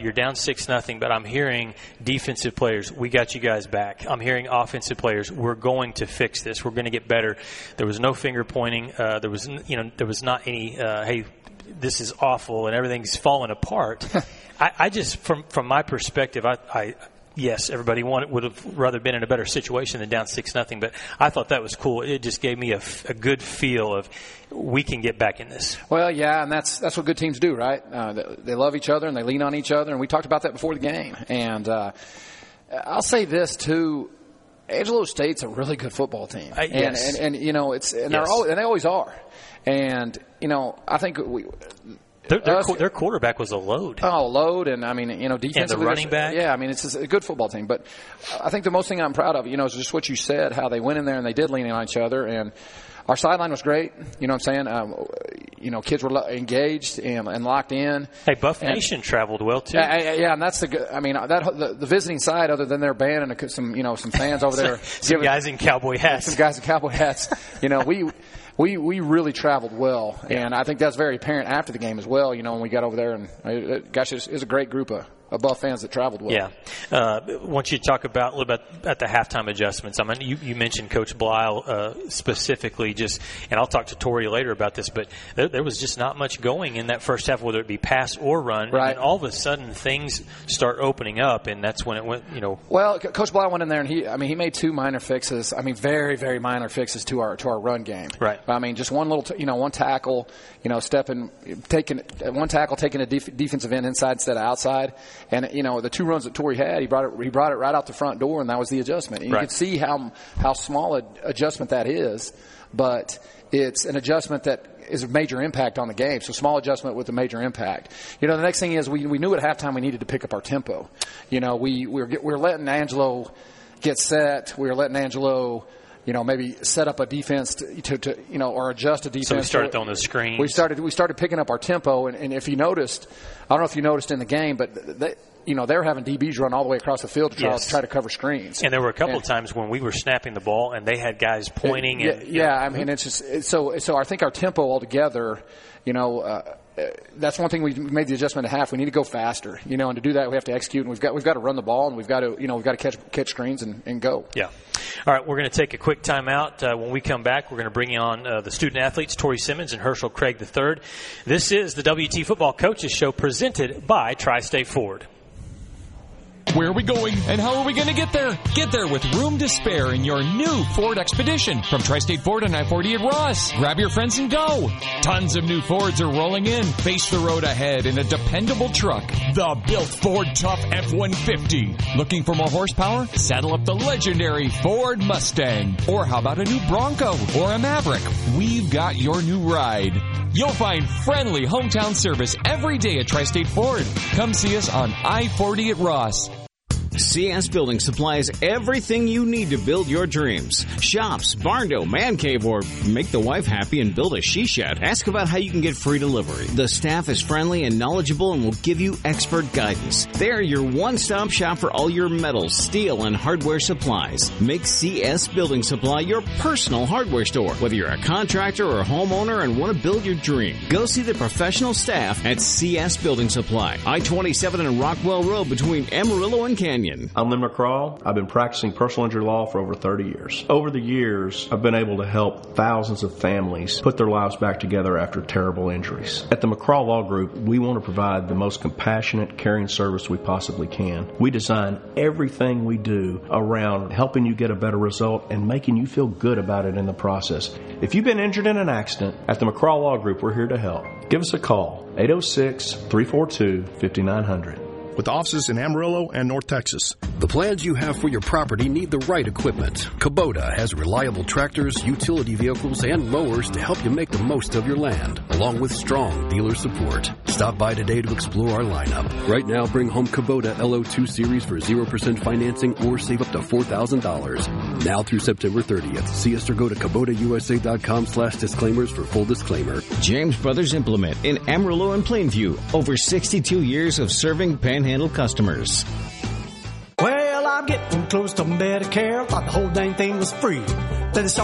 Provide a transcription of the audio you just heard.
you're down 6-0, but I'm hearing defensive players, we got you guys back. I'm hearing offensive players, we're going to fix this. We're going to get better. There was no finger pointing. There was not any, hey, this is awful and everything's falling apart. I just, from my perspective, yes, everybody would have rather been in a better situation than down 6-0, but I thought that was cool. It just gave me a good feel of we can get back in this. Well, yeah, and that's what good teams do, right? They love each other and they lean on each other, and we talked about that before the game. And I'll say this too. Angelo State's a really good football team, yes. and you know they always are, and you know I think their quarterback was a load. Oh, load, and I mean, you know, defensively. And the running back. Yeah, I mean, it's just a good football team. But I think the most thing I'm proud of, you know, is just what you said, how they went in there and they did lean on each other, and our sideline was great. You know what I'm saying? You know, kids were engaged and locked in. Hey, Buff Nation traveled well too. Yeah, and that's the visiting side, other than their band and some fans over there, some guys in cowboy hats. Some guys in cowboy hats. You know, we really traveled well, and I think that's very apparent after the game as well. You know, when we got over there, and gosh, it was a great group of Buff fans that traveled well. Yeah. I want you to talk about a little bit at the halftime adjustments. I mean, you mentioned Coach Blisle specifically, and I'll talk to Tori later about this, but there was just not much going in that first half, whether it be pass or run. Right. And all of a sudden things start opening up, and that's when it went, you know. Well, Coach Blisle went in there, and he made two minor fixes. I mean, very, very minor fixes to our run game. Right. I mean, just one little, one tackle, taking a defensive end inside instead of outside. And, you know, the two runs that Torrey had, he brought it right out the front door, and that was the adjustment. And you can see how small an adjustment that is, but it's an adjustment that is a major impact on the game. So small adjustment with a major impact. You know, the next thing is we knew at halftime we needed to pick up our tempo. You know, we were letting Angelo get set. We were letting Angelo, you know, maybe set up a defense to or adjust a defense. So we started throwing the screens. We started picking up our tempo, and if you noticed, I don't know if you noticed in the game, but they were having DBs run all the way across the field to try to cover screens. And there were a couple of times when we were snapping the ball and they had guys pointing. I mean, it's just so I think our tempo altogether, that's one thing we made the adjustment at half. We need to go faster, and to do that we have to execute, and we've got to run the ball, and we've got to catch screens and go. Yeah. All right, we're going to take a quick timeout. When we come back, we're going to bring on the student athletes, Tori Simmons and Herschel Craig III. This is the WT Football Coaches Show presented by Tri-State Ford. Where are we going, and how are we going to get there? Get there with room to spare in your new Ford Expedition from Tri-State Ford and I-40 at Ross. Grab your friends and go. Tons of new Fords are rolling in. Face the road ahead in a dependable truck, the built Ford Tough F-150. Looking for more horsepower? Saddle up the legendary Ford Mustang. Or how about a new Bronco or a Maverick? We've got your new ride. You'll find friendly hometown service every day at Tri-State Ford. Come see us on I-40 at Ross. CS Building supplies everything you need to build your dreams. Shops, barn door, man cave, or make the wife happy and build a she-shed. Ask about how you can get free delivery. The staff is friendly and knowledgeable and will give you expert guidance. They are your one-stop shop for all your metal, steel, and hardware supplies. Make CS Building Supply your personal hardware store. Whether you're a contractor or a homeowner and want to build your dream, go see the professional staff at CS Building Supply. I-27 and Rockwell Road between Amarillo and Canyon. I'm Lynn McCraw. I've been practicing personal injury law for over 30 years. Over the years, I've been able to help thousands of families put their lives back together after terrible injuries. At the McCraw Law Group, we want to provide the most compassionate, caring service we possibly can. We design everything we do around helping you get a better result and making you feel good about it in the process. If you've been injured in an accident, at the McCraw Law Group, we're here to help. Give us a call, 806-342-5900. With offices in Amarillo and North Texas. The plans you have for your property need the right equipment. Kubota has reliable tractors, utility vehicles, and mowers to help you make the most of your land, along with strong dealer support. Stop by today to explore our lineup. Right now, bring home Kubota LO2 Series for 0% financing or save up to $4,000. Now through September 30th. See us or go to KubotaUSA.com/disclaimers for full disclaimer. James Brothers Implement in Amarillo and Plainview. Over 62 years of serving Panhandle customers. Well, I'm getting close to Medicare. Thought the whole dang thing was free. Then it's